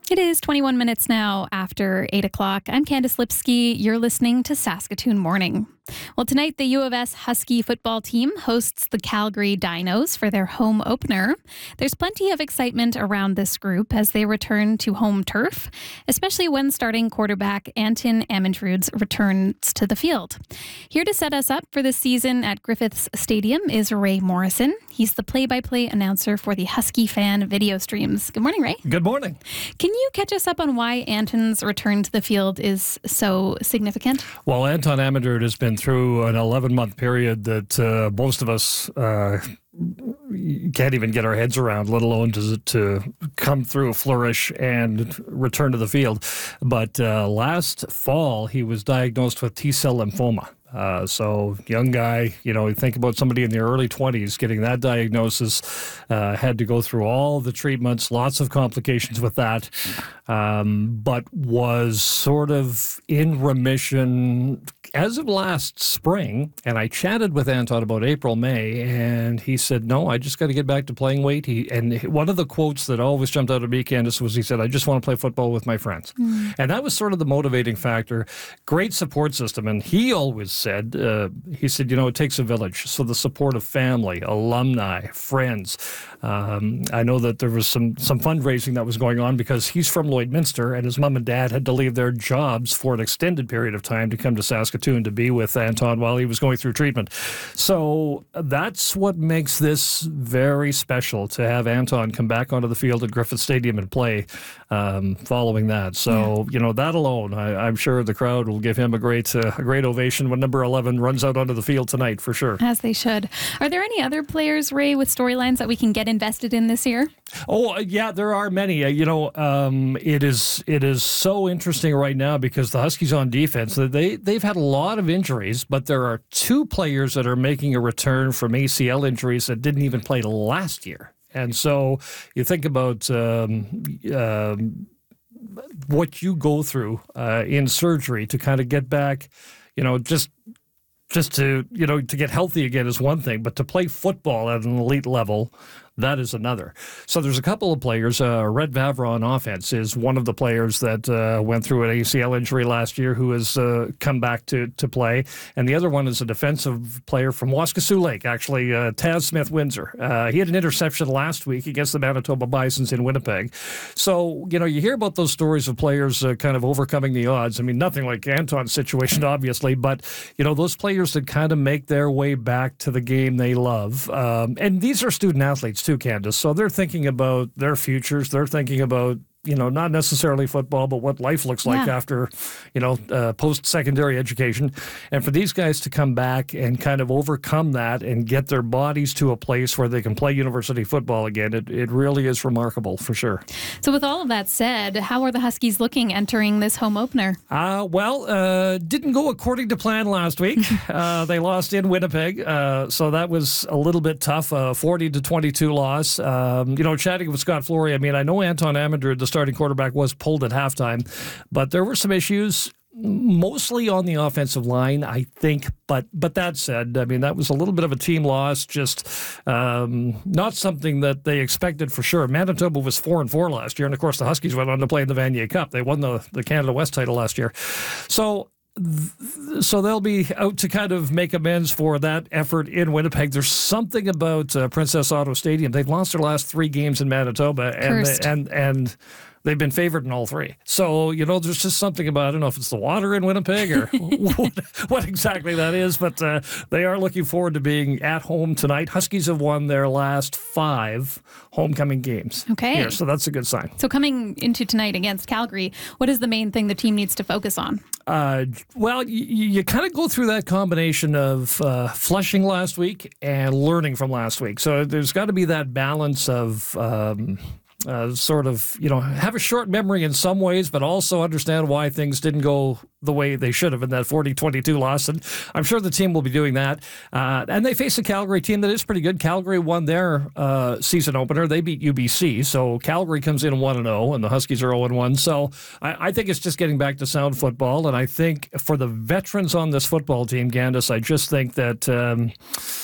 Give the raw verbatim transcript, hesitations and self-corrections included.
It is twenty-one minutes now after eight o'clock. I'm Candice Lipsky. You're listening to Saskatoon Morning. Well, tonight, the U of S Husky football team hosts the Calgary Dinos for their home opener. There's plenty of excitement around this group as they return to home turf, especially when starting quarterback Anton Amendrudes returns to the field. Here to set us up for the season at Griffiths Stadium is Ray Morrison. He's the play-by-play announcer for the Husky fan video streams. Good morning, Ray. Good morning. Can you catch us up on why Anton's return to the field is so significant? Well, Anton Amendrudes has been through an eleven-month period that uh, most of us uh, can't even get our heads around, let alone to, to come through, flourish, and return to the field. But uh, last fall, he was diagnosed with T-cell lymphoma. Uh, so young guy, you know, you think about somebody in their early twenties getting that diagnosis, uh, had to go through all the treatments, lots of complications with that, um, but was sort of in remission as of last spring. And I chatted with Anton about April, May, and he said, no, I just got to get back to playing weight. He, and one of the quotes that always jumped out at me, Candice, was he said, I just want to play football with my friends. Mm. And that was sort of the motivating factor. Great support system. And he always said, uh, he said, you know, it takes a village. So the support of family, alumni, friends. Um, I know that there was some, some fundraising that was going on because he's from Lloydminster and his mom and dad had to leave their jobs for an extended period of time to come to Saskatoon to be with Anton while he was going through treatment. So that's what makes this very special, to have Anton come back onto the field at Griffith Stadium and play um, following that. So, yeah. you know, that alone, I, I'm sure the crowd will give him a great, uh, a great ovation when number eleven runs out onto the field tonight, for sure. As they should. Are there any other players, Ray, with storylines that we can get invested in this year? Oh, yeah, there are many. Uh, you know, um, it is it is so interesting right now because the Huskies on defense, they, they've had a lot of injuries, but there are two players that are making a return from A C L injuries that didn't even play last year. And so you think about um, um, what you go through uh, in surgery to kind of get back, you know, just just to, you know, to get healthy again is one thing, but to play football at an elite level, that is another. So there's a couple of players. Uh, Red Vavra on offense is one of the players that uh, went through an A C L injury last year who has uh, come back to, to play. And the other one is a defensive player from Waskesiu Lake, actually, uh, Taz Smith-Windsor. Uh, he had an interception last week against the Manitoba Bisons in Winnipeg. So, you know, you hear about those stories of players uh, kind of overcoming the odds. I mean, nothing like Anton's situation, obviously, but, you know, those players that kind of make their way back to the game they love. Um, and these are student athletes, too, Candice. So they're thinking about their futures. They're thinking about, you know, not necessarily football, but what life looks like yeah. after, you know, uh, post-secondary education. And for these guys to come back and kind of overcome that and get their bodies to a place where they can play university football again, it, it really is remarkable, for sure. So with all of that said, how are the Huskies looking entering this home opener? Uh, well, uh, didn't go according to plan last week. uh, they lost in Winnipeg, uh, so that was a little bit tough, a forty to twenty-two loss. Um, you know, chatting with Scott Flory, I mean, I know Anton Amendrudes, the starting quarterback, was pulled at halftime, but there were some issues, mostly on the offensive line, I think. But but that said, I mean, that was a little bit of a team loss, just um, not something that they expected for sure. Manitoba was four and four last year, and of course the Huskies went on to play in the Vanier Cup. They won the, the Canada West title last year. So So they'll be out to kind of make amends for that effort in Winnipeg. There's something about uh, Princess Auto Stadium. They've lost their last three games in Manitoba, and they, and and they've been favored in all three. So, you know, there's just something about, I don't know if it's the water in Winnipeg or what, what exactly that is, but uh, they are looking forward to being at home tonight. Huskies have won their last five homecoming games. Okay. Here, so that's a good sign. So coming into tonight against Calgary, what is the main thing the team needs to focus on? Uh, well, you, you kind of go through that combination of uh, flushing last week and learning from last week. So there's got to be that balance of um, uh, sort of, you know, have a short memory in some ways, but also understand why things didn't go the way they should have in that forty twenty-two loss. And I'm sure the team will be doing that. Uh, and they face a Calgary team that is pretty good. Calgary won their uh, season opener. They beat U B C. So Calgary comes in one and oh, and the Huskies are oh and one. So I, I think it's just getting back to sound football. And I think for the veterans on this football team, Candice, I just think that... Um,